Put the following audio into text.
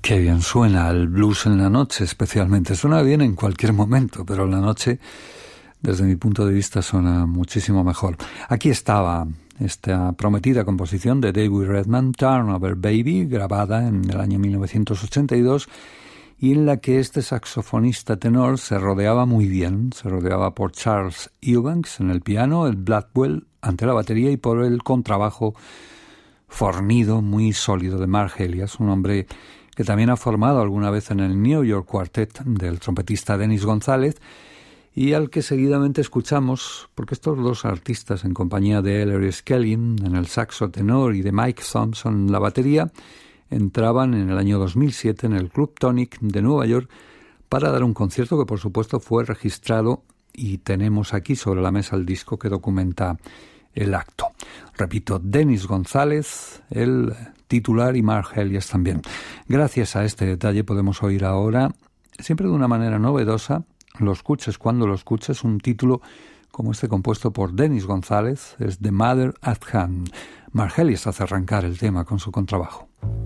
Qué bien suena el blues en la noche, especialmente. Suena bien en cualquier momento, pero en la noche, desde mi punto de vista, suena muchísimo mejor. Aquí estaba esta prometida composición de David Redman, Turnover Baby, grabada en el año 1982, y en la que este saxofonista tenor se rodeaba muy bien. Se rodeaba por Charles Eubanks en el piano, el Blackwell ante la batería y por el contrabajo fornido, muy sólido de Mark Elias, un hombre que también ha formado alguna vez en el New York Quartet del trompetista Dennis González y al que seguidamente escuchamos, porque estos dos artistas en compañía de Ellery Skelling en el saxo tenor y de Mike Thompson en la batería entraban en el año 2007 en el Club Tonic de Nueva York para dar un concierto que por supuesto fue registrado y tenemos aquí sobre la mesa el disco que documenta el acto. Repito, Dennis González, el titular, y Mark Elias también. Gracias a este detalle podemos oír ahora, siempre de una manera novedosa, lo escuches cuando lo escuches, un título como este compuesto por Dennis González, es The Mother at Hand. Mark Elias hace arrancar el tema con su contrabajo.